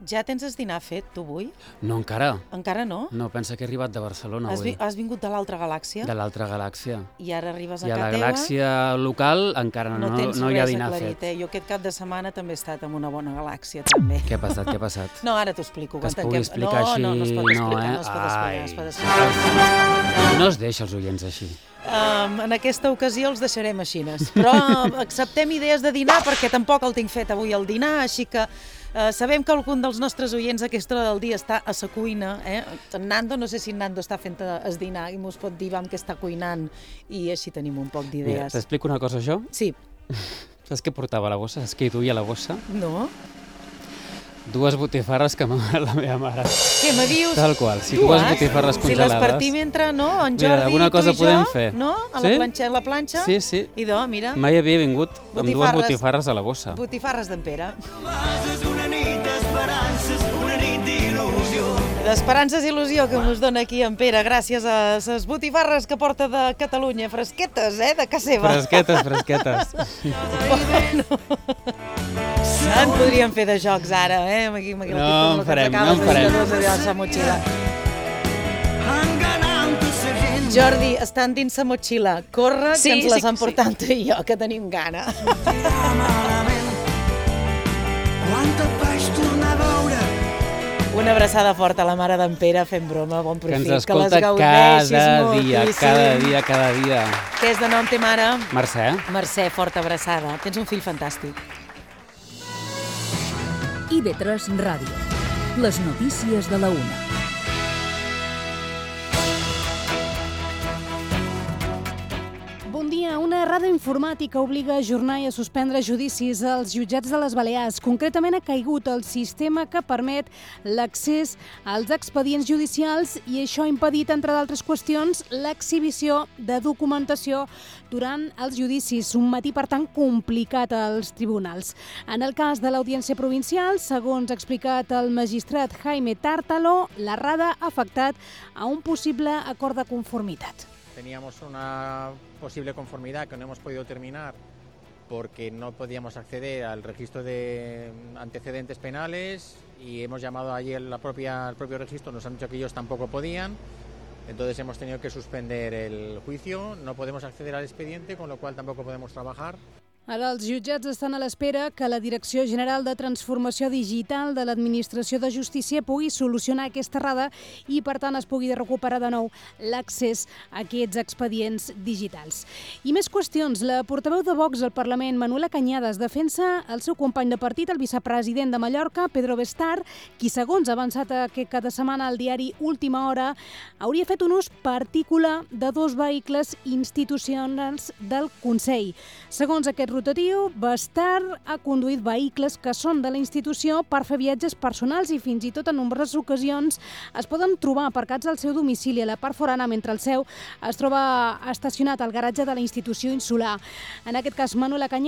Ja tens el dinar fet, tu, avui? No, encara. Encara no? No, pensa que he arribat de Barcelona avui. Has vingut de l'altra galàxia? De l'altra galàxia. I ara arribes a I a la casa teva? galàxia local encara no hi ha dinar fet. Jo aquest cap de setmana també he estat en una bona galàxia, també. Què ha passat, què ha passat? No, ara t'ho explico. Que es pugui explicar així... No es pot explicar, No es deixa els oients així. En aquesta ocasió els deixarem així. Però acceptem idees de dinar perquè tampoc el tinc fet avui el dinar, així que sabem que algun dels nostres oients a aquesta hora del dia està a sa cuina. En Nando, no sé si en Nando està fent el dinar i mos pot dir què està cuinant i així tenim un poc d'idees. T'explico una cosa, jo? Sí. Saps què portava a la bossa? Saps què hi duia a la bossa? No. 2 botifarres que m'ha donat la meva mare. Què me dius? Tal qual, sí, 2 botifarres congelades. Si les partim entre, no? En Jordi, mira, alguna cosa tu i podem jo, fer. No? A la planxa? Sí, sí. I mira. Mai havia vingut amb 2 botifarres a la bossa. Botifarres d'en Pere. Una nit d'esperances, una nit d'il·lusió. D'esperances i il·lusió que ens dona aquí en Pere, gràcies a les botifarres que porta de Catalunya. Fresquetes, de casa seva. Fresquetes. En podríem fer de jocs ara, No en farem. Jordi, estan dins la motxilla. Corre, que ens les han portat tu i jo, que tenim gana. Una abraçada forta a la mare d'en Pere, fent broma, bon profit. Que ens escolta cada dia. Què és de nom té mare? Mercè. Mercè, forta abraçada. Tens un fill fantàstic. IB3 Ràdio. Les notícies de la 1. Bon dia. Una errada informàtica obliga a ajornar i a suspendre judicis als jutjats de les Balears. Concretament ha caigut el sistema que permet l'accés als expedients judicials i això ha impedit, entre d'altres qüestions, l'exhibició de documentació durant els judicis. Un matí, per tant, complicat als tribunals. En el cas de l'Audiència Provincial, segons ha explicat el magistrat Jaime Tártalo, l'errada ha afectat a un possible acord de conformitat. Teníamos una posible conformidad que no hemos podido terminar porque no podíamos acceder al registro de antecedentes penales y hemos llamado allí al propio registro, nos han dicho que ellos tampoco podían, entonces hemos tenido que suspender el juicio, no podemos acceder al expediente, con lo cual tampoco podemos trabajar. Ara els jutjats estan a l'espera que la Direcció General de Transformació Digital de l'Administració de Justícia pugui solucionar aquesta errada i, per tant, es pugui recuperar de nou l'accés a aquests expedients digitals. I més qüestions. La portaveu de Vox al Parlament, Manuela Cañadas, defensa el seu company de partit, el vicepresident de Mallorca, Pedro Bestar, qui, segons ha avançat aquest cap de setmana al diari Última Hora, hauria fet un ús particular de 2 vehicles institucionals del Consell. Segons aquest rotatiu, Bestar ha conduït vehicles que són de la institució per fer viatges personals i fins i tot en nombroses ocasions es poden trobar aparcats al seu domicili a la part forana mentre el seu es troba estacionat al garatge de la institució insular. En aquest cas, Manuela Cañadas